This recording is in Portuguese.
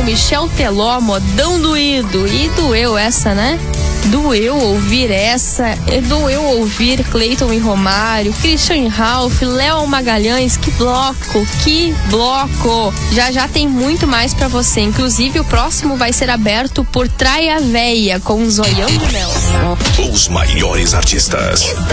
Michel Teló, modão doído. E doeu essa, né? Doeu ouvir essa, doeu ouvir Cleiton e Romário, Christian Ralph, Léo Magalhães. Que bloco, que bloco! Já tem muito mais pra você, inclusive o próximo vai ser aberto por Traia Véia com Zoião de Mel. Os maiores artistas.